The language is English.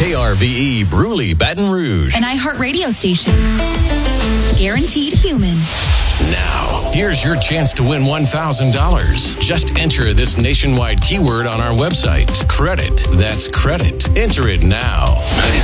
KRVE Bruley, Baton Rouge. An iHeartRadio station. Guaranteed human. Now, here's your chance to win $1,000. Just enter this nationwide keyword on our website. Credit. That's credit. Enter it now.